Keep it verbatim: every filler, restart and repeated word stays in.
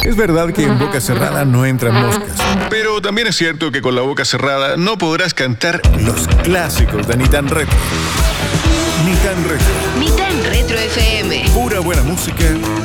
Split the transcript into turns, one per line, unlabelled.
Es verdad que en boca cerrada no entran moscas,
Pero también es cierto que con la boca cerrada no podrás cantar.
los clásicos de Ni Tan Retro. Ni Tan Retro.
Ni tan Retro F M.
Pura buena música